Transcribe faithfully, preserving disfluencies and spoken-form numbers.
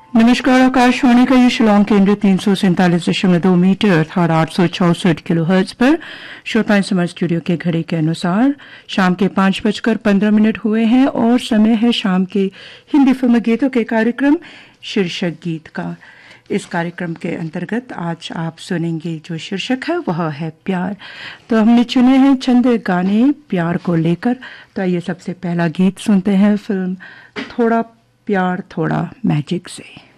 नमस्कार। आकाशवाणी का ये शिलोंग केंद्र तीन सौ सैंतालीस दशमलव दो मीटर अर्थात आठ सौ चौसठ किलो हर्ट्ज पर श्रोताएं समझ स्टूडियो के घड़ी के अनुसार शाम के पांच बजकर पंद्रह मिनट हुए हैं और समय है शाम के हिंदी फिल्म गीतों के कार्यक्रम शीर्षक गीत का। इस कार्यक्रम के अंतर्गत आज आप सुनेंगे जो शीर्षक है वह है प्यार। तो हमने चुने हैं चंद गाने प्यार को लेकर। तो आइए सबसे पहला गीत सुनते हैं फिल्म थोड़ा प्यार थोड़ा मैजिक से।